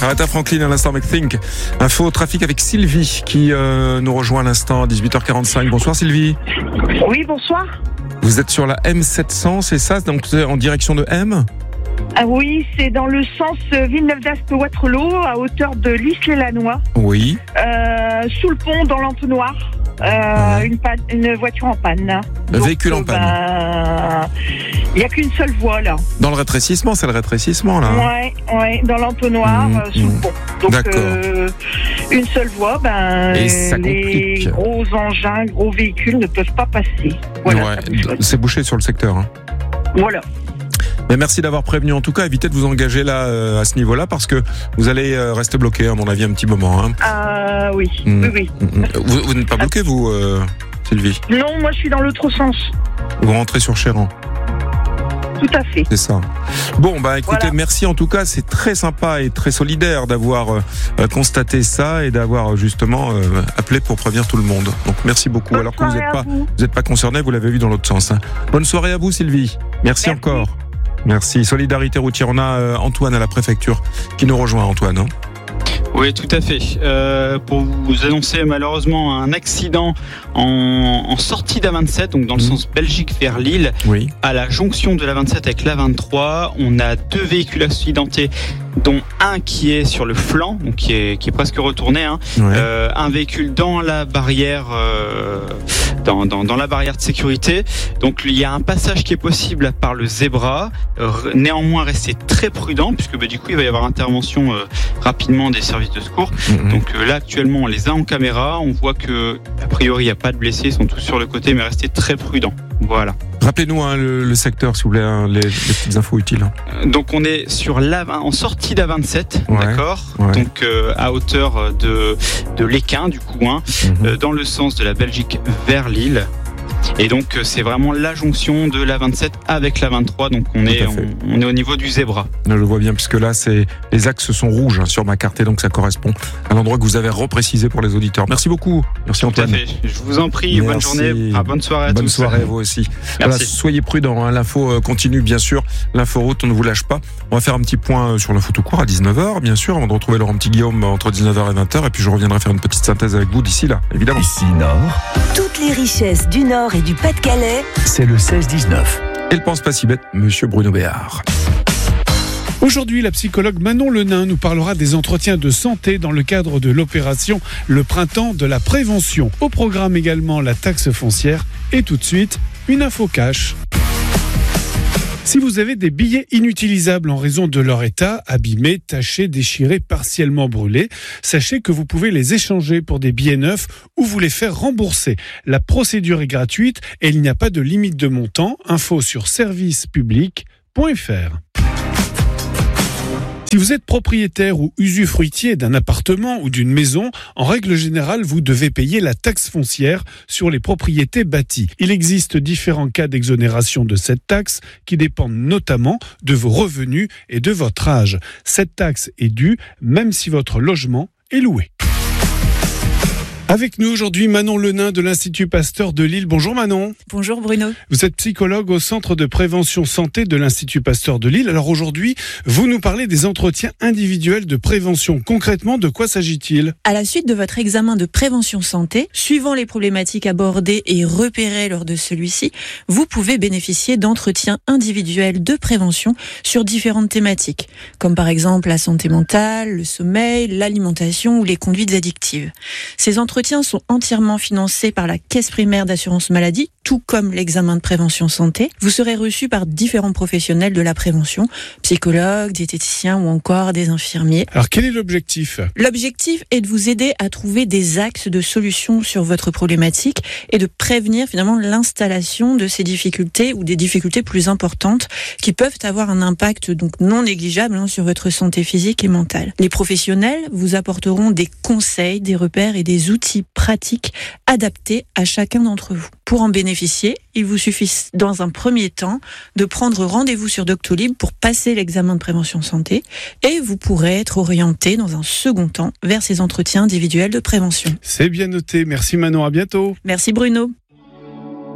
Aretha Franklin à l'instant avec Think. Info trafic avec Sylvie qui nous rejoint à l'instant à 18h45. Bonsoir Sylvie. Oui, bonsoir. Vous êtes sur la M700, c'est ça, donc en direction de M? Ah oui, c'est dans le sens Villeneuve-d'Ascq-Waterloo, à hauteur de l'Isle-et-Lannoy. Oui. Sous le pont, dans l'entonnoir. Une voiture en panne. Un véhicule en panne. Il n'y a qu'une seule voie là. Dans le rétrécissement, c'est le rétrécissement là. Ouais, dans l'entonnoir, sous le pont. Donc, d'accord. Une seule voie, et ça les gros engins, gros véhicules ne peuvent pas passer. Voilà, c'est bouché sur le secteur. Hein. Voilà. Mais merci d'avoir prévenu. En tout cas, évitez de vous engager là à ce niveau-là parce que vous allez rester bloqué, à mon avis, un petit moment. Hein. Oui. Oui. Vous n'êtes pas bloqué, vous, Sylvie? Non, moi je suis dans l'autre sens. Vous rentrez sur Chéran. Tout à fait. C'est ça. Bon, écoutez, voilà. Merci en tout cas. C'est très sympa et très solidaire d'avoir constaté ça et d'avoir justement appelé pour prévenir tout le monde. Donc merci beaucoup. Alors que vous n'êtes pas concerné, vous l'avez vu dans l'autre sens. Hein. Bonne soirée à vous, Sylvie. Merci encore. Merci. Solidarité routière. On a Antoine à la préfecture qui nous rejoint, Antoine. Hein. Oui, tout à fait. Pour vous annoncer malheureusement un accident en sortie d'A27, donc dans le sens Belgique vers Lille, à la jonction de l'A27 avec l'A23. On a 2 véhicules accidentés, dont un qui est sur le flanc, donc qui est presque retourné. Hein. Un véhicule dans la barrière, dans la barrière de sécurité. Donc il y a un passage qui est possible par le zébra. Néanmoins, restez très prudent puisque du coup il va y avoir intervention rapidement des services de secours. Donc là actuellement on les a en caméra. On voit que a priori il n'y a pas de blessés, ils sont tous sur le côté, mais restez très prudent. Voilà. Rappelez-nous le secteur, s'il vous plaît, les petites infos utiles. Donc on est sur en sortie d'A27, d'accord. Donc à hauteur de l'Équin, du coup, dans le sens de la Belgique vers Lille. Et donc c'est vraiment la jonction de l'A27 avec l'A23. Donc on est au niveau du zébra. Je le vois bien puisque là les axes sont rouges sur ma carte et donc ça correspond à l'endroit que vous avez reprécisé pour les auditeurs. Merci beaucoup. Merci Antoine. Tout à fait. Je vous en prie. Merci. Bonne journée. Bonne soirée à tous. Bonne soirée à vous aussi. Voilà, soyez prudents. L'info continue bien sûr. L'info route, on ne vous lâche pas. On va faire un petit point sur l'info tout court à 19h bien sûr avant de retrouver Laurent Petit-Guillaume entre 19h et 20h et puis je reviendrai faire une petite synthèse avec vous d'ici là évidemment. Ici Nord. Toutes les richesses du Nord et du Pas-de-Calais. C'est le 16-19. Elle pense pas si bête, monsieur Bruno Béard. Aujourd'hui, la psychologue Manon Lenain nous parlera des entretiens de santé dans le cadre de l'opération Le Printemps de la Prévention. Au programme également la taxe foncière et tout de suite, une info cash. Si vous avez des billets inutilisables en raison de leur état, abîmés, tachés, déchirés, partiellement brûlés, sachez que vous pouvez les échanger pour des billets neufs ou vous les faire rembourser. La procédure est gratuite et il n'y a pas de limite de montant. Info sur servicepublic.fr. Si vous êtes propriétaire ou usufruitier d'un appartement ou d'une maison, en règle générale, vous devez payer la taxe foncière sur les propriétés bâties. Il existe différents cas d'exonération de cette taxe qui dépendent notamment de vos revenus et de votre âge. Cette taxe est due même si votre logement est loué. Avec nous aujourd'hui, Manon Lenain de l'Institut Pasteur de Lille. Bonjour Manon. Bonjour Bruno. Vous êtes psychologue au Centre de prévention santé de l'Institut Pasteur de Lille. Alors aujourd'hui, vous nous parlez des entretiens individuels de prévention. Concrètement, de quoi s'agit-il ? À la suite de votre examen de prévention santé, suivant les problématiques abordées et repérées lors de celui-ci, vous pouvez bénéficier d'entretiens individuels de prévention sur différentes thématiques, comme par exemple la santé mentale, le sommeil, l'alimentation ou les conduites addictives. Ces entretiens sont entièrement financés par la Caisse primaire d'assurance maladie, tout comme l'examen de prévention santé. Vous serez reçu par différents professionnels de la prévention, psychologues, diététiciens ou encore des infirmiers. Alors quel est l'objectif ? L'objectif est de vous aider à trouver des axes de solution sur votre problématique et de prévenir finalement l'installation de ces difficultés ou des difficultés plus importantes qui peuvent avoir un impact donc non négligeable sur votre santé physique et mentale. Les professionnels vous apporteront des conseils, des repères et des outils pratiques adaptés à chacun d'entre vous. Pour en bénéficier, il vous suffit dans un premier temps de prendre rendez-vous sur Doctolib pour passer l'examen de prévention santé et vous pourrez être orienté dans un second temps vers ces entretiens individuels de prévention. C'est bien noté. Merci Manon, à bientôt. Merci Bruno.